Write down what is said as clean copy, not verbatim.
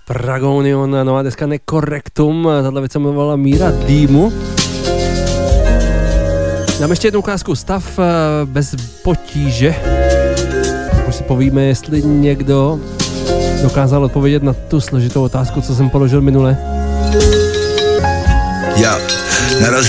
Pragonion, nová deska Necorrectum, tato věc se jmenovala Míra dýmu. Dám ještě jednu ukázku, stav bez potíže. Už si povíme, jestli někdo dokázal odpovědět na tu složitou otázku, co jsem položil minule. Já,